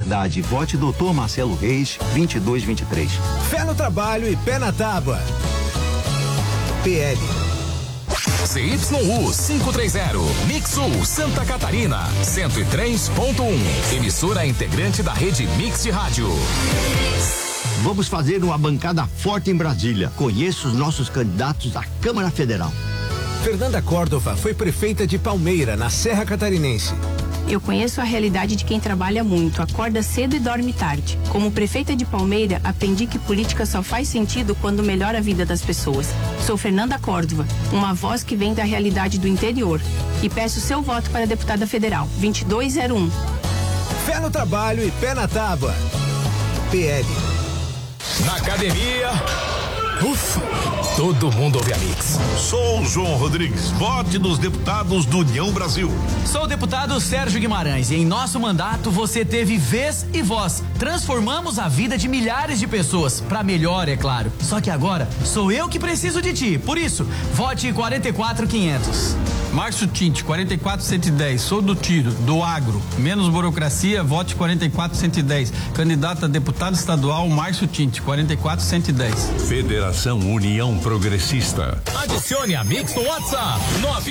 verdade. Vote Dr. Marcelo Reis, 2223. Fé no trabalho e pé na tábua. PL. CYU 530, Mix Sul, Santa Catarina, 103.1. Emissora integrante da rede Mix de Rádio. Vamos fazer uma bancada forte em Brasília. Conheço os nossos candidatos à Câmara Federal. Fernanda Córdova foi prefeita de Palmeira, na Serra Catarinense. Eu conheço a realidade de quem trabalha muito, acorda cedo e dorme tarde. Como prefeita de Palmeira, aprendi que política só faz sentido quando melhora a vida das pessoas. Sou Fernanda Córdova, uma voz que vem da realidade do interior. E peço seu voto para deputada federal, 2201. Fé no trabalho e pé na tábua. PL. Na academia, ufa, todo mundo ouve a Mix. Sou João Rodrigues, vote nos deputados do União Brasil. Sou o deputado Sérgio Guimarães e em nosso mandato você teve vez e voz. Transformamos a vida de milhares de pessoas, pra melhor, é claro. Só que agora sou eu que preciso de ti, por isso, vote 44500. Márcio Tinte, 44110, sou do tiro, do agro, menos burocracia, vote 44110. Candidato a deputado estadual, Márcio Tinte, 44110. Federação União Progressista. Adicione a Mix no WhatsApp,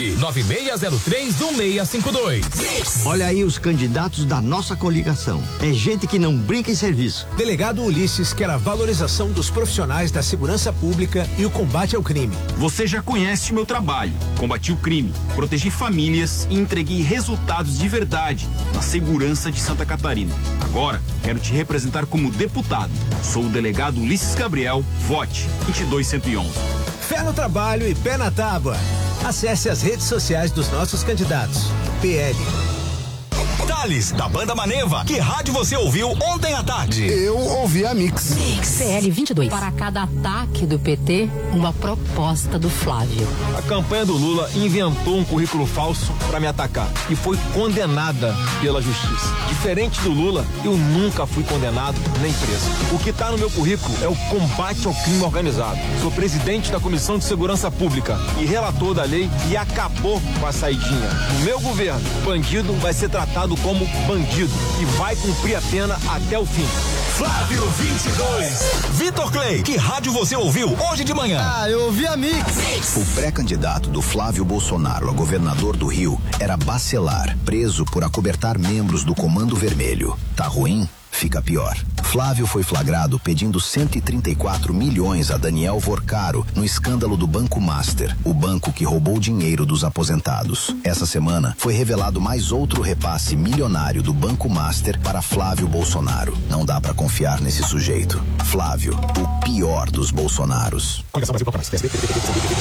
996031652. Olha aí os candidatos da nossa coligação. É gente que não brinca em serviço. Delegado Ulisses quer a valorização dos profissionais da segurança pública e o combate ao crime. Você já conhece o meu trabalho. Combati o crime, protegi famílias e entreguei resultados de verdade na segurança de Santa Catarina. Agora, quero te representar como deputado. Sou o delegado Ulisses Gabriel, vote 22111. Fé no trabalho e pé na tábua. Acesse as redes sociais dos nossos candidatos. PL. Thales, da banda Maneva, que rádio você ouviu ontem à tarde? Eu ouvi a Mix. PL 22. Para cada ataque do PT, uma proposta do Flávio. A campanha do Lula inventou um currículo falso para me atacar e foi condenada pela justiça. Diferente do Lula, eu nunca fui condenado nem preso. O que está no meu currículo é o combate ao crime organizado. Sou presidente da Comissão de Segurança Pública e relator da lei e acabou com a saidinha. No meu governo, bandido vai ser tratado como bandido e vai cumprir a pena até o fim. Flávio 22. Vitor Clay, que rádio você ouviu hoje de manhã? Eu ouvi a Mix. O pré-candidato do Flávio Bolsonaro a governador do Rio era Bacelar, preso por acobertar membros do Comando Vermelho. Tá ruim? Fica pior. Flávio foi flagrado pedindo 134 milhões a Daniel Vorcaro no escândalo do Banco Master, o banco que roubou dinheiro dos aposentados. Essa semana foi revelado mais outro repasse milionário do Banco Master para Flávio Bolsonaro. Não dá pra confiar nesse sujeito. Flávio, o pior dos Bolsonaros.